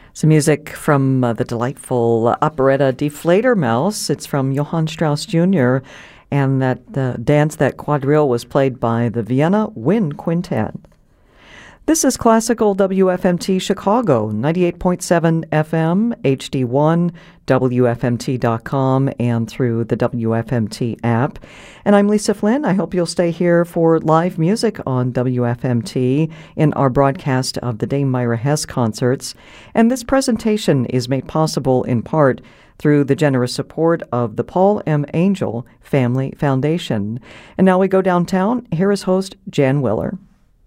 Some music from the delightful operetta Die Fledermaus. It's from Johann Strauss Jr., and that dance, that quadrille, was played by the Vienna Wind Quintet. This is Classical WFMT Chicago, 98.7 FM, HD1, WFMT.com, and through the WFMT app. And I'm Lisa Flynn. I hope you'll stay here for live music on WFMT in our broadcast of the Dame Myra Hess concerts. And this presentation is made possible in part through the generous support of the Paul M. Angel Family Foundation. And now we go downtown. Here is host Jan Willer.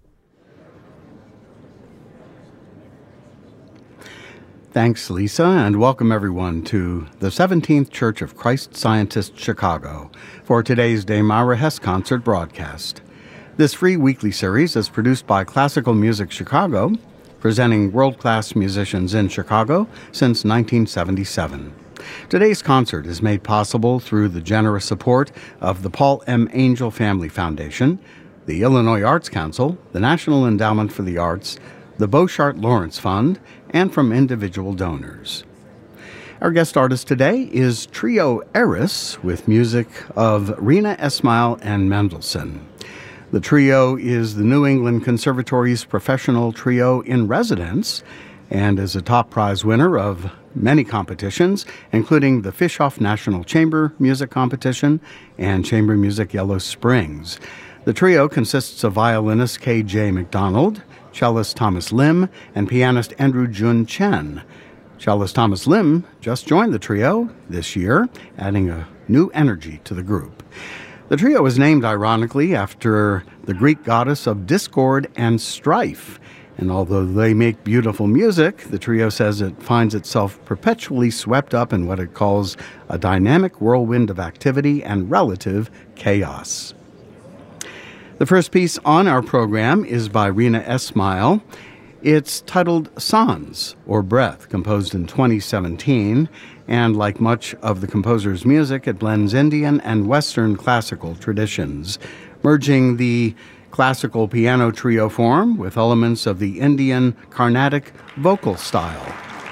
Thanks, Lisa, and welcome everyone to the 17th Church of Christ Scientist Chicago for today's Dame Myra Hess concert broadcast. This free weekly series is produced by Classical Music Chicago, presenting world-class musicians in Chicago since 1977. Today's concert is made possible through the generous support of the Paul M. Angel Family Foundation, the Illinois Arts Council, the National Endowment for the Arts, the Beauchart Lawrence Fund, and from individual donors. Our guest artist today is Trio Eris with music of Rena Esmail and Mendelssohn. The trio is the New England Conservatory's professional trio in residence and is a top prize winner of many competitions, including the Fischoff National Chamber Music Competition and Chamber Music Yellow Springs. The trio consists of violinist K.J. McDonald, cellist Thomas Lim, and pianist Andrew Jun Chen. Cellist Thomas Lim just joined the trio this year, adding a new energy to the group. The trio is named, ironically, after the Greek goddess of discord and strife. And although they make beautiful music, the trio says it finds itself perpetually swept up in what it calls a dynamic whirlwind of activity and relative chaos. The first piece on our program is by Rena Esmail. It's titled Sans, or Breath, composed in 2017, and like much of the composer's music, it blends Indian and Western classical traditions, merging the classical piano trio form with elements of the Indian Carnatic vocal style.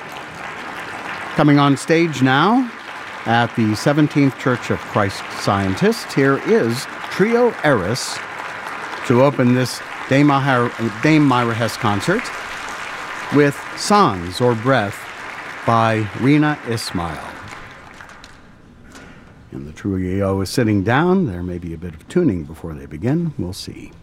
Coming on stage now at the 17th Church of Christ Scientist, here is Trio Eris to open this Dame Myra Hess concert with Sans, or Breath, by Rena Esmail. And the trio is sitting down. There may be a bit of tuning before they begin. We'll see.